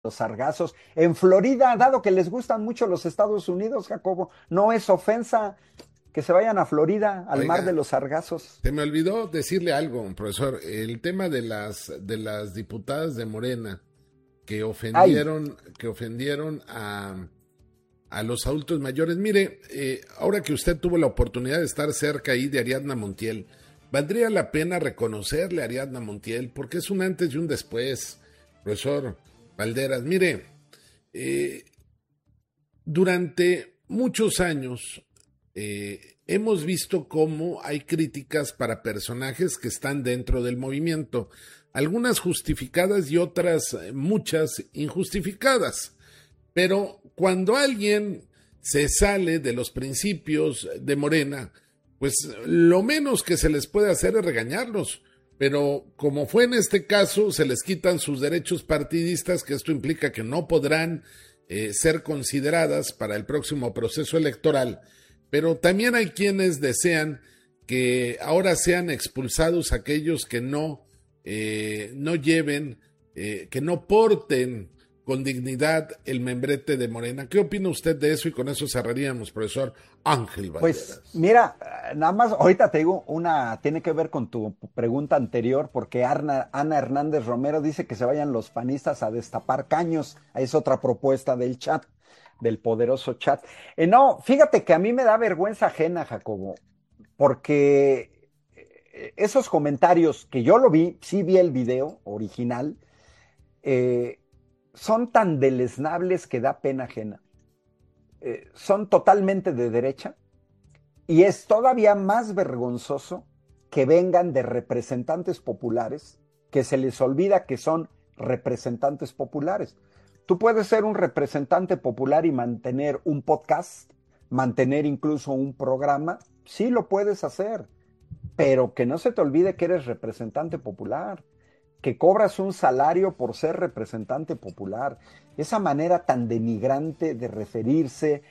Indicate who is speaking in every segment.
Speaker 1: los sargazos. En Florida, dado que les gustan mucho los Estados Unidos, Jacobo, no es ofensa que se vayan a Florida, al mar de
Speaker 2: Oiga,
Speaker 1: los sargazos.
Speaker 2: se me olvidó decirle algo, profesor. El tema de las diputadas de Morena
Speaker 1: Ay,
Speaker 2: que ofendieron a los adultos mayores. Mire, ahora que usted tuvo la oportunidad de estar cerca ahí de Ariadna Montiel, valdría la pena reconocerle a Ariadna Montiel, porque es un antes y un después, profesor Valderas. Mire, eh, durante muchos años hemos visto cómo hay críticas para personajes que están dentro del movimiento, algunas justificadas y otras, muchas injustificadas. Pero cuando alguien se sale de los principios de Morena, pues lo menos que se les puede hacer es regañarlos. Pero como fue en este caso, se les quitan sus derechos partidistas, que esto implica que no podrán ser consideradas para el próximo proceso electoral. Pero también hay quienes desean que ahora sean expulsados aquellos que no lleven, que no porten con dignidad el membrete de Morena. ¿Qué opina usted de eso? Y con eso cerraríamos, profesor Ángel
Speaker 1: pues
Speaker 2: Valderas.
Speaker 1: mira, nada más, ahorita te digo tiene que ver con tu pregunta anterior, porque Ana Hernández Romero dice que se vayan los panistas a destapar caños. Es otra propuesta del chat, del poderoso chat. No, fíjate que a mí me da vergüenza ajena, Jacobo, porque esos comentarios que yo lo vi, sí vi el video original, eh, son tan deleznables que da pena ajena. Son totalmente de derecha y es todavía más vergonzoso que vengan de representantes populares que se les olvida que son representantes populares. Tú puedes ser un representante popular y mantener un podcast, mantener incluso un programa, sí lo puedes hacer, pero que no se te olvide que eres representante popular, que cobras un salario por ser representante popular. Esa manera tan denigrante de referirse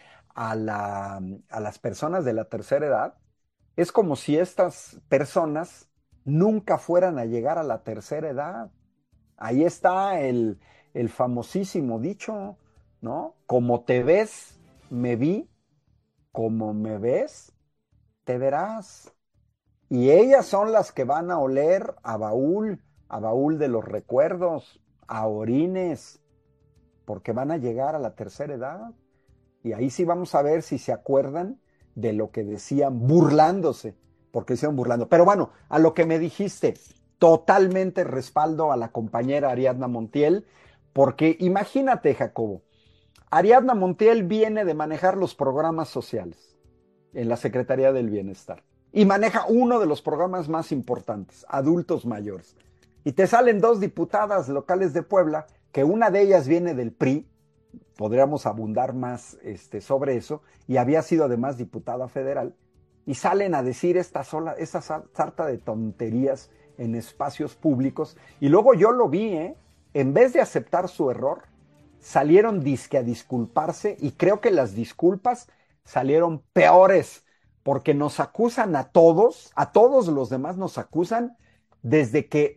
Speaker 1: a las personas de la tercera edad es como si estas personas nunca fueran a llegar a la tercera edad. Ahí está el famosísimo dicho, ¿no? Como te ves, me vi, como me ves, te verás. Y ellas son las que van a oler a baúl de los recuerdos, a orines, porque van a llegar a la tercera edad. Y ahí sí vamos a ver si se acuerdan de lo que decían burlándose, porque decían burlando. Pero bueno, a lo que me dijiste, totalmente respaldo a la compañera Ariadna Montiel, porque imagínate, Jacobo, Ariadna Montiel viene de manejar los programas sociales en la Secretaría del Bienestar y maneja uno de los programas más importantes, adultos mayores. Y te salen dos diputadas locales de Puebla, que una de ellas viene del PRI, podríamos abundar más sobre eso, y había sido además diputada federal, y salen a decir esta sarta de tonterías en espacios públicos, y luego yo lo vi, en vez de aceptar su error, salieron disque a disculparse, y creo que las disculpas salieron peores, porque nos acusan a todos los demás nos acusan desde que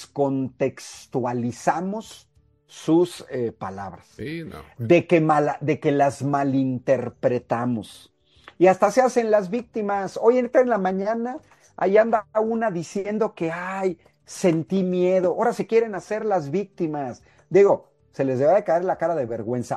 Speaker 1: descontextualizamos sus palabras,
Speaker 2: Sí, no.
Speaker 1: de que las malinterpretamos. Y hasta se hacen las víctimas. Hoy entra en la mañana, ahí anda una diciendo que, ay, sentí miedo. Ahora se quieren hacer las víctimas. Digo, se les debe de caer la cara de vergüenza.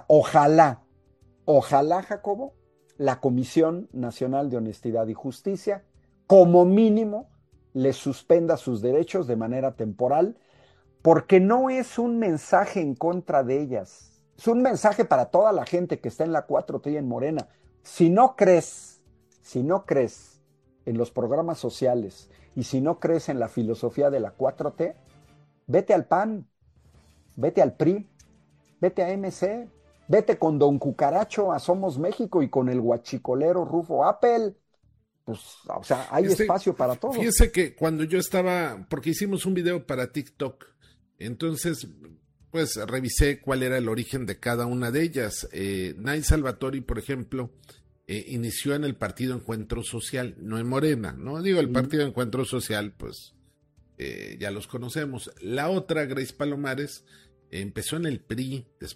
Speaker 1: Ojalá, Jacobo, la Comisión Nacional de Honestidad y Justicia, como mínimo, les suspenda sus derechos de manera temporal, porque no es un mensaje en contra de ellas, es un mensaje para toda la gente que está en la 4T y en Morena. Si no crees, si no crees en los programas sociales y si no crees en la filosofía de la 4T, vete al PAN, vete al PRI, vete a MC, vete con Don Cucaracho a Somos México y con el guachicolero Rufo Apple. Pues, o sea, hay espacio para todos.
Speaker 2: Fíjese que cuando yo estaba, porque hicimos un video para TikTok, entonces, pues revisé cuál era el origen de cada una de ellas. Nay Salvatori, por ejemplo, inició en el Partido Encuentro Social, no en Morena, ¿no? Digo, el
Speaker 1: Mm.
Speaker 2: Partido Encuentro Social, pues ya los conocemos. La otra, Grace Palomares, empezó en el PRI,